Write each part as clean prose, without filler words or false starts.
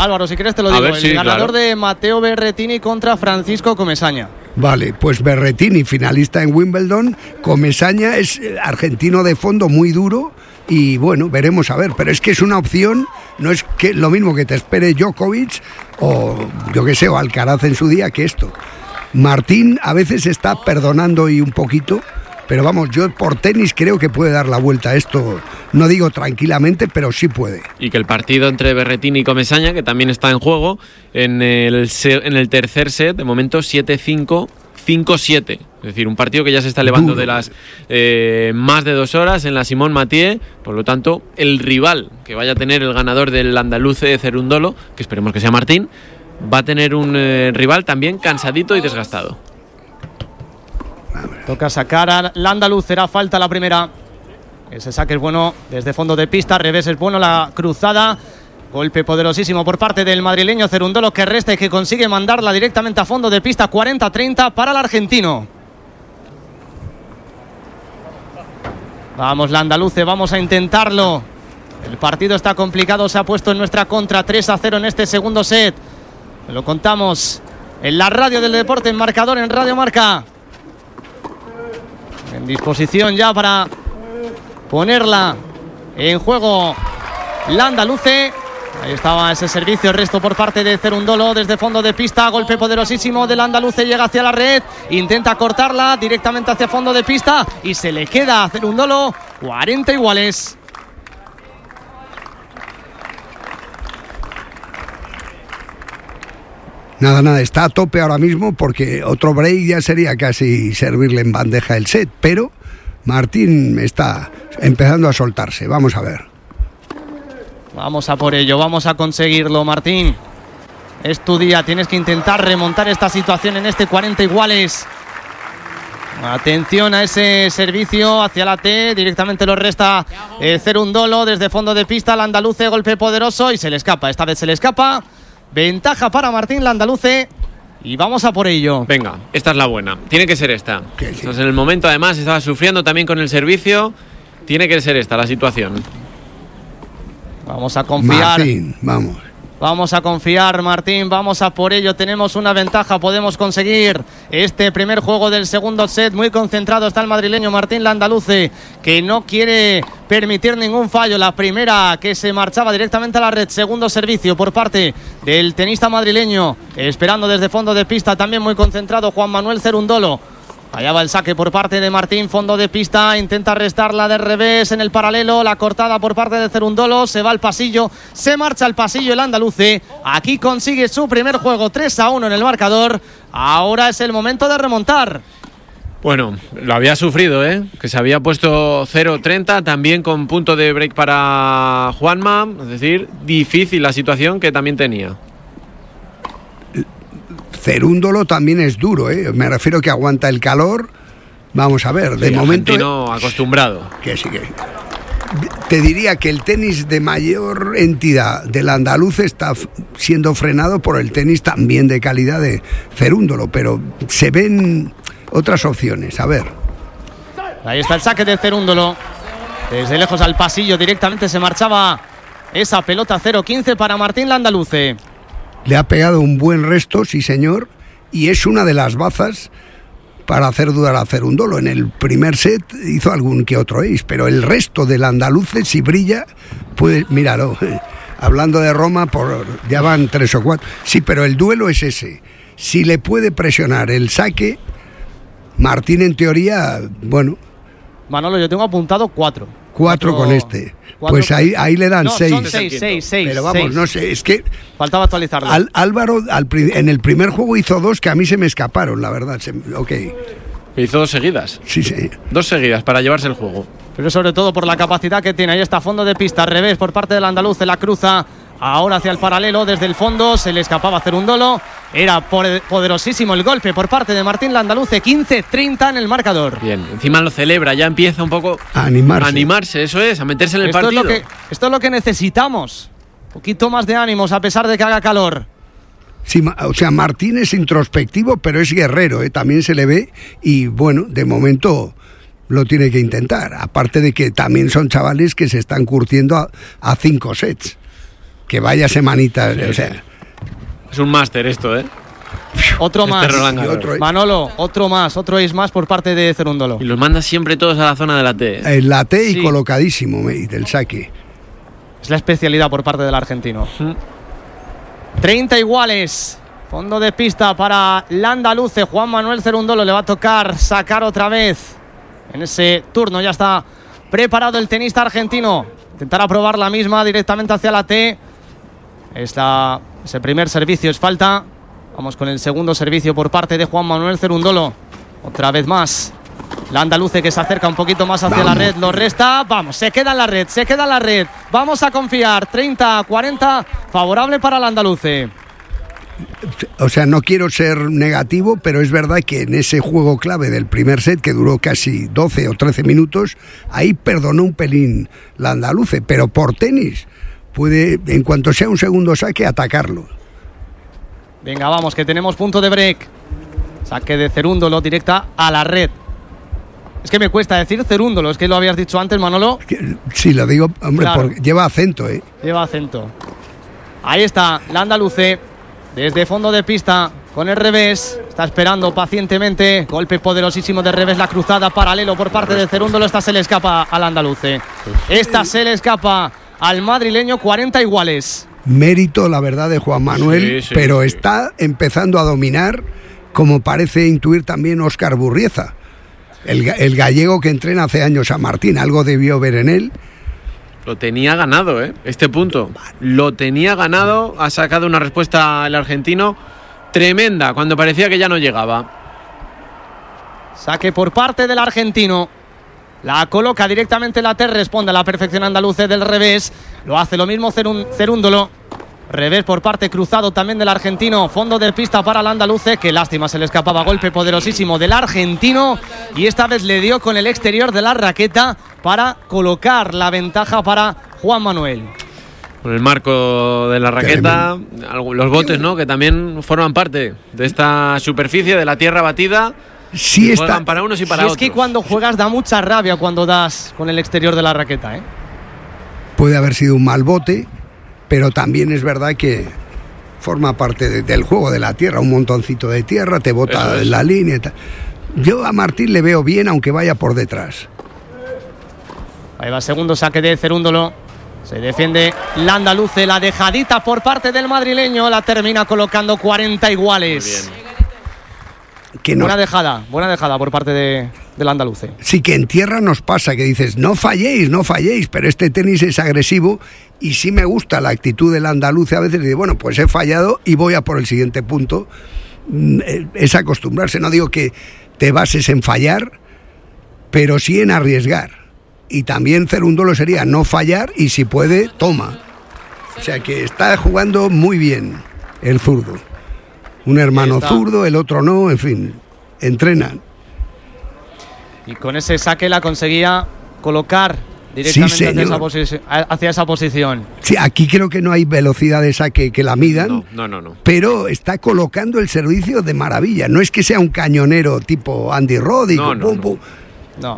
Álvaro, si quieres te lo digo. Ver, el ganador de Matteo Berrettini contra Francisco Comesaña. Vale, pues Berrettini, finalista en Wimbledon. Comesaña es argentino de fondo, muy duro. Y bueno, veremos a ver, pero es que es una opción, no es que lo mismo que te espere Djokovic o yo que sé, o Alcaraz en su día que esto. Martín a veces está perdonando y un poquito, pero vamos, yo por tenis creo que puede dar la vuelta a esto, no digo tranquilamente, pero sí puede. Y que el partido entre Berrettini y Comesaña, que también está en juego, en el tercer set, de momento 7-5, 5-7. Es decir, un partido que ya se está elevando de las más de 2 horas en la Simón Mathieu. Por lo tanto, el rival que vaya a tener el ganador del andaluz de Cerúndolo, que esperemos que sea Martín, va a tener un rival también cansadito y desgastado. Toca sacar al andaluz, será falta la primera. Ese saque es bueno desde fondo de pista, revés es bueno, la cruzada. Golpe poderosísimo por parte del madrileño Cerúndolo, que resta y que consigue mandarla directamente a fondo de pista. 40-30 para el argentino. Vamos, la andaluce, vamos a intentarlo. El partido está complicado, se ha puesto en nuestra contra. 3-0 en este segundo set. Lo contamos en la radio del deporte, en marcador, en Radio Marca. En disposición ya para ponerla en juego la andaluce. Ahí estaba ese servicio, el resto por parte de Cerúndolo desde fondo de pista. Golpe poderosísimo del andaluce, llega hacia la red, intenta cortarla directamente hacia fondo de pista y se le queda a Cerúndolo. 40 iguales. Nada, está a tope ahora mismo porque otro break ya sería casi servirle en bandeja el set, pero Martín está empezando a soltarse, vamos a ver. Vamos a por ello, vamos a conseguirlo, Martín. Es tu día, tienes que intentar remontar esta situación en este 40 iguales. Atención a ese servicio hacia la T, directamente lo resta Cerúndolo desde fondo de pista, la andaluce, golpe poderoso y se le escapa, esta vez se le escapa. Ventaja para Martín, la andaluce, y vamos a por ello. Venga, esta es la buena, tiene que ser esta. Sí. Entonces, en el momento además estaba sufriendo también con el servicio, tiene que ser esta la situación. Vamos a confiar. Martín, vamos. Vamos a confiar, Martín, vamos a por ello. Tenemos una ventaja, podemos conseguir este primer juego del segundo set. Muy concentrado está el madrileño Martín Landaluce, que no quiere permitir ningún fallo. La primera que se marchaba directamente a la red. Segundo servicio por parte del tenista madrileño, esperando desde fondo de pista, también muy concentrado Juan Manuel Cerúndolo. Allá va el saque por parte de Martín, fondo de pista, intenta restarla de revés en el paralelo, la cortada por parte de Cerúndolo, se va al pasillo, se marcha al pasillo el andaluce, aquí consigue su primer juego, 3-1 en el marcador, ahora es el momento de remontar. Bueno, lo había sufrido, que se había puesto 0-30, también con punto de break para Juanma, es decir, difícil la situación que también tenía. Cerúndolo también es duro, me refiero que aguanta el calor. Vamos a ver, de sí, momento argentino acostumbrado. Que sí que te diría que el tenis de mayor entidad del andaluz está siendo frenado por el tenis también de calidad de Cerúndolo, pero se ven otras opciones, a ver. Ahí está el saque de Cerúndolo, desde lejos al pasillo directamente se marchaba esa pelota. 0-15 para Martín Landaluce. Le ha pegado un buen resto, sí señor, y es una de las bazas para hacer dudar a Cerúndolo. En el primer set hizo algún que otro ace, pero el resto del andaluce, si brilla, pues míralo, hablando de Roma, ya van 3 o 4. Sí, pero el duelo es ese. Si le puede presionar el saque, Martín en teoría, bueno... Manolo, yo tengo apuntado 4. 4 con este. Pues ahí le dan 6. Son 6. Pero vamos, 6. no sé, es que... Faltaba actualizarlo. Álvaro en el primer juego hizo 2 que a mí se me escaparon, la verdad. Ok. Hizo 2 seguidas. Sí. 2 seguidas para llevarse el juego. Pero sobre todo por la capacidad que tiene. Ahí está, fondo de pista, revés por parte del andaluz, se la cruza. Ahora hacia el paralelo, desde el fondo, se le escapaba a Cerúndolo. Era poderosísimo el golpe por parte de Martín Landaluce. 15-30 en el marcador. Bien, encima lo celebra, ya empieza un poco a animarse, eso es, a meterse en el partido. Esto es lo que necesitamos. Un poquito más de ánimos a pesar de que haga calor. Sí, o sea, Martín es introspectivo, pero es guerrero, también se le ve. Y bueno, de momento lo tiene que intentar. Aparte de que también son chavales que se están curtiendo a 5 sets. que vaya semanita, o sea... Es un máster esto, ¿eh? Otro más. Otro, Manolo, otro ace más por parte de Cerúndolo. Y los manda siempre todos a la zona de la T. En la T y Sí. colocadísimo, del saque. Es la especialidad por parte del argentino. 30 iguales. Fondo de pista para Landaluce. Juan Manuel Cerúndolo le va a tocar sacar otra vez. En ese turno ya está preparado el tenista argentino. Intentará probar la misma directamente hacia la T. Ese primer servicio es falta. Vamos con el segundo servicio por parte de Juan Manuel Cerúndolo. Otra vez más. Landaluce que se acerca un poquito más hacia la red. Lo resta. Vamos, se queda en la red. Vamos a confiar. 30-40. Favorable para Landaluce. O sea, no quiero ser negativo, pero es verdad que en ese juego clave del primer set, que duró casi 12 o 13 minutos, ahí perdonó un pelín Landaluce, pero por tenis puede, en cuanto sea un segundo saque, atacarlo. Venga, vamos, que tenemos punto de break. Saque de Cerúndolo directa a la red. Es que me cuesta decir Cerúndolo, es que lo habías dicho antes, Manolo. Sí, lo digo, hombre, Claro. porque lleva acento, Lleva acento. Ahí está, Landaluce, desde fondo de pista, con el revés. Está esperando pacientemente. Golpe poderosísimo de revés, la cruzada paralelo por parte de Cerúndolo. Esta se le escapa al Landaluce. Esta se le escapa al madrileño, 40 iguales. Mérito, la verdad, de Juan Manuel, Sí, pero está empezando a dominar, como parece intuir también Óscar Burrieza, el gallego que entrena hace años a Martín. Algo debió ver en él. Lo tenía ganado, ¿eh? Este punto. Lo tenía ganado. Ha sacado una respuesta el argentino tremenda cuando parecía que ya no llegaba. Saque por parte del argentino. La coloca directamente en la T. Responde a la perfección Andaluce del revés. Lo hace lo mismo Cerúndolo. Revés por parte cruzado también del argentino. Fondo de pista para el Andaluce. Qué lástima, se le escapaba. Golpe poderosísimo del argentino. Y esta vez le dio con el exterior de la raqueta para colocar la ventaja para Juan Manuel. Con el marco de la raqueta, los botes, ¿no? Que también forman parte de esta superficie, de la tierra batida. Sí está. Juegan para unos y para Si otros. es que cuando juegas da mucha rabia cuando das con el exterior de la raqueta, ¿eh? Puede haber sido un mal bote, pero también es verdad que forma parte del juego de la tierra. Un montoncito de tierra, te bota en la línea y tal. Yo a Martín le veo bien, aunque vaya por detrás. Ahí va el segundo saque de Cerúndolo. Se defiende Landaluce, la dejadita por parte del madrileño. La termina colocando 40 iguales. Muy bien. Que nos, Buena dejada por parte del Andaluce. sí, que en tierra nos pasa, que dices, no falléis, pero este tenis es agresivo y sí me gusta la actitud del Andaluce. A veces dice, bueno, pues he fallado y voy a por el siguiente punto. Es acostumbrarse, no digo que te bases en fallar, pero sí en arriesgar. Y también Cerúndolo sería no fallar y si puede, toma. O sea que está jugando muy bien el zurdo. Un hermano zurdo, el otro no, en fin, entrenan. Y con ese saque la conseguía colocar directamente Sí, hacia esa posición. Sí, aquí creo que no hay velocidad de saque que la midan, No. pero está colocando el servicio de maravilla. No es que sea un cañonero tipo Andy Roddick, No.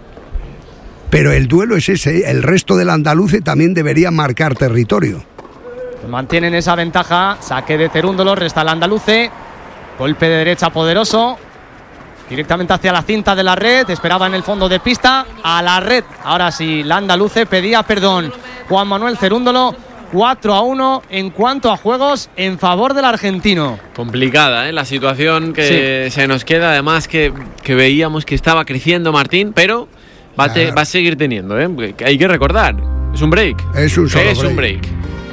pero el duelo es ese. El resto del Andaluce también debería marcar territorio. Mantienen esa ventaja. Saque de Cerúndolo, resta el Andaluce. Golpe de derecha poderoso. Directamente hacia la cinta de la red. Esperaba en el fondo de pista. A la red. Ahora sí, el Andaluce pedía perdón. Juan Manuel Cerúndolo. 4-1 en cuanto a juegos en favor del argentino. Complicada, la situación que se nos queda. Además que veíamos que estaba creciendo Martín, pero va a seguir teniendo. Hay que recordar. Es un break. Es un break.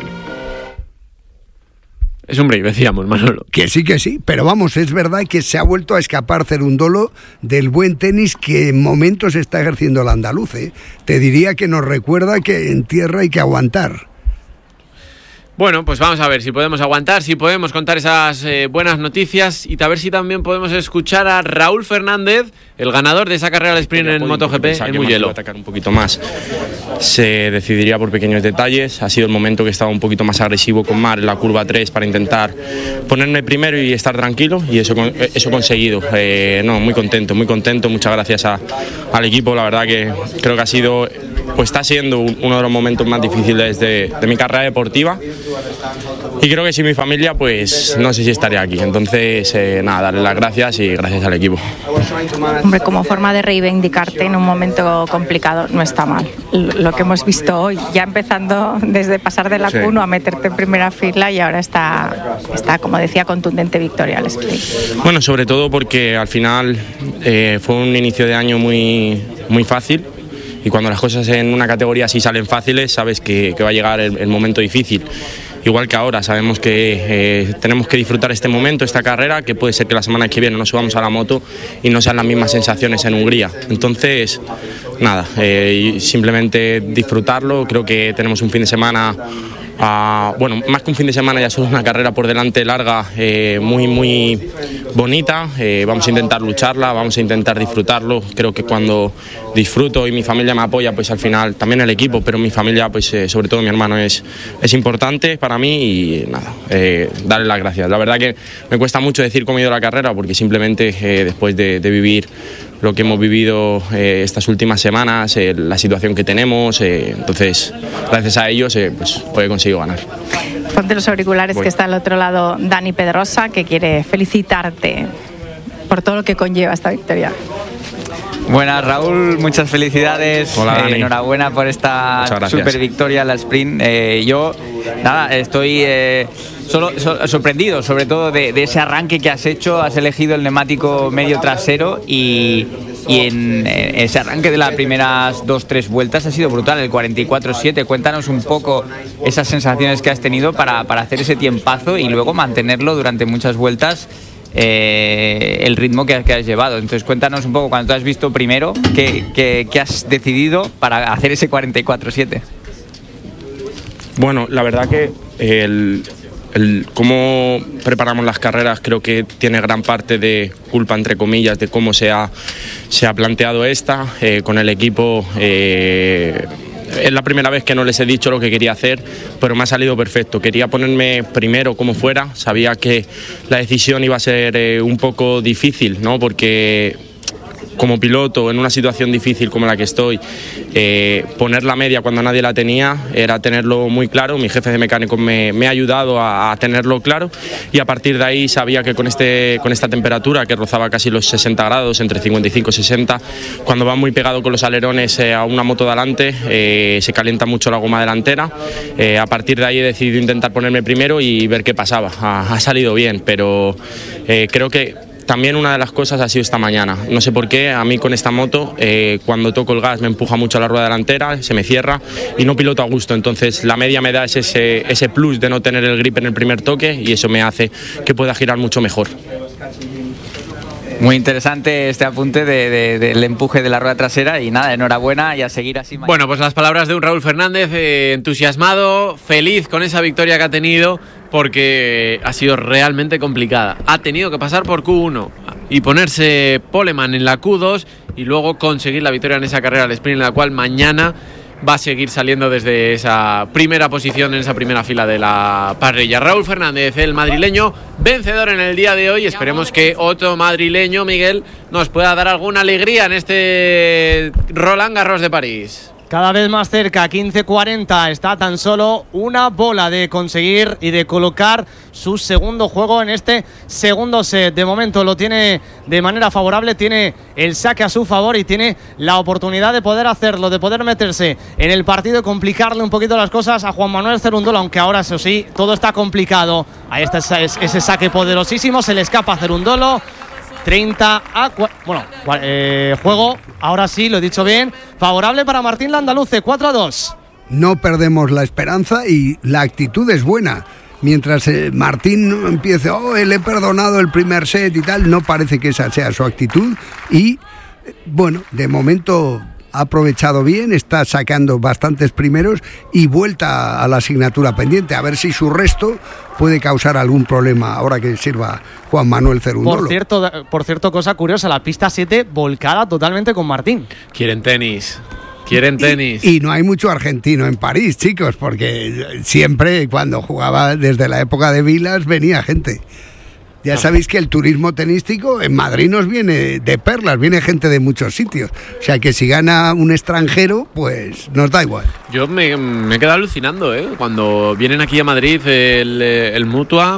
Es un break, decíamos, Manolo. Que sí, pero vamos, es verdad que se ha vuelto a escapar Cerúndolo del buen tenis que en momentos está ejerciendo el Andaluce. Te diría que nos recuerda que en tierra hay que aguantar. Bueno, pues vamos a ver si podemos aguantar, si podemos contar esas buenas noticias y a ver si también podemos escuchar a Raúl Fernández, el ganador de esa carrera de sprint en MotoGP en Mugello. Atacar un poquito más. Se decidiría por pequeños detalles. Ha sido el momento que estaba un poquito más agresivo con Mar en la curva 3 para intentar ponerme primero y estar tranquilo, y eso he conseguido. Muy contento. Muchas gracias al equipo. La verdad que creo que ha sido pues está siendo uno de los momentos más difíciles de mi carrera deportiva, y creo que sin mi familia pues no sé si estaría aquí. Entonces nada, darle las gracias y gracias al equipo. Hombre, como forma de reivindicarte en un momento complicado no está mal. Lo que hemos visto hoy, ya empezando desde pasar de la Q1 a meterte en primera fila, y ahora está como decía, contundente victoria al sprint. Bueno, sobre todo porque al final fue un inicio de año muy fácil, y cuando las cosas en una categoría así salen fáciles, sabes que va a llegar el momento difícil. Igual que ahora, sabemos que tenemos que disfrutar este momento, esta carrera, que puede ser que la semana que viene nos subamos a la moto y no sean las mismas sensaciones en Hungría. Entonces, nada, simplemente disfrutarlo. Creo que tenemos un fin de semana, bueno, más que un fin de semana, ya solo una carrera por delante larga, muy bonita. Vamos a intentar lucharla, vamos a intentar disfrutarlo. Creo que cuando disfruto y mi familia me apoya, pues al final, también el equipo, pero mi familia, pues sobre todo mi hermano, es importante para mí, y nada, darle las gracias. La verdad que me cuesta mucho decir cómo ha ido la carrera, porque simplemente después de vivir lo que hemos vivido estas últimas semanas, la situación que tenemos, entonces gracias a ellos pues hoy he conseguido ganar. Ponte los auriculares, que está al otro lado Dani Pedrosa, que quiere felicitarte por todo lo que conlleva esta victoria. Buenas, Raúl, muchas felicidades. Hola, Dani. Enhorabuena por esta super victoria en la sprint. Yo, nada, estoy sorprendido, sobre todo de ese arranque que has hecho. Has elegido el neumático medio trasero, y en ese arranque de las primeras 2-3 vueltas ha sido brutal, el 44.7. Cuéntanos un poco esas sensaciones que has tenido para hacer ese tiempazo y luego mantenerlo durante muchas vueltas. El ritmo que has llevado. Entonces cuéntanos un poco, cuando te has visto primero, ¿qué has decidido para hacer ese 44.7? Bueno, la verdad que cómo preparamos las carreras creo que tiene gran parte de culpa, entre comillas, de cómo se ha planteado esta con el equipo. Es la primera vez que no les he dicho lo que quería hacer, pero me ha salido perfecto. Quería ponerme primero como fuera, sabía que la decisión iba a ser un poco difícil, ¿no? Porque como piloto en una situación difícil como la que estoy, poner la media cuando nadie la tenía era tenerlo muy claro. Mi jefe de mecánicos me ha ayudado a tenerlo claro, y a partir de ahí sabía que con esta temperatura que rozaba casi los 60 grados, entre 55 y 60, cuando va muy pegado con los alerones a una moto de adelante, se calienta mucho la goma delantera. A partir de ahí he decidido intentar ponerme primero y ver qué pasaba. Ha salido bien, pero creo que también una de las cosas ha sido esta mañana. No sé por qué, a mí con esta moto, cuando toco el gas me empuja mucho la rueda delantera, se me cierra y no piloto a gusto. Entonces la media me da ese plus de no tener el grip en el primer toque, y eso me hace que pueda girar mucho mejor. Muy interesante este apunte del empuje de la rueda trasera, y nada, enhorabuena y a seguir así. Bueno, pues las palabras de un Raúl Fernández entusiasmado, feliz con esa victoria que ha tenido, porque ha sido realmente complicada. Ha tenido que pasar por Q1 y ponerse poleman en la Q2 y luego conseguir la victoria en esa carrera al sprint, en la cual mañana va a seguir saliendo desde esa primera posición, en esa primera fila de la parrilla. Raúl Fernández, el madrileño, vencedor en el día de hoy. Esperemos que otro madrileño, Miguel, nos pueda dar alguna alegría en este Roland Garros de París. Cada vez más cerca, 15:40, está tan solo una bola de conseguir y de colocar su segundo juego en este segundo set. De momento lo tiene de manera favorable, tiene el saque a su favor y tiene la oportunidad de poder hacerlo, de poder meterse en el partido y complicarle un poquito las cosas a Juan Manuel Cerúndolo, aunque ahora, eso sí, todo está complicado. Ahí está ese saque poderosísimo, se le escapa a Cerúndolo. 30 a... Bueno, juego, ahora sí, lo he dicho bien, favorable para Martín Landaluce, 4-2. No perdemos la esperanza y la actitud es buena. Mientras Martín empiece, le he perdonado el primer set y tal, no parece que esa sea su actitud. Y, bueno, de momento ha aprovechado bien, está sacando bastantes primeros y vuelta a la asignatura pendiente, a ver si su resto puede causar algún problema ahora que sirva Juan Manuel Cerúndolo. Por cierto, cosa curiosa, la pista 7 volcada totalmente con Martín. Quieren tenis. Y no hay mucho argentino en París, chicos, porque siempre cuando jugaba desde la época de Vilas venía gente. Ya sabéis que el turismo tenístico en Madrid nos viene de perlas, viene gente de muchos sitios. O sea que si gana un extranjero, pues nos da igual. Yo me he quedado alucinando, cuando vienen aquí a Madrid el Mutua,